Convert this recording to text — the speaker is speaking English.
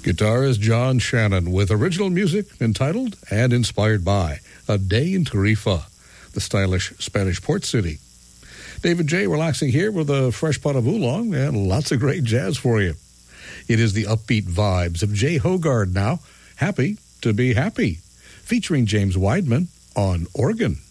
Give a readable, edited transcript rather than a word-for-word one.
Guitarist John Shannon with original music entitled and inspired by A Day in Tarifa, the stylish Spanish port city. David J. relaxing here with a fresh pot of oolong and lots of great jazz for you. It is the upbeat vibes of Jay Hogard now, Happy to Be Happy, featuring James Weidman on organ.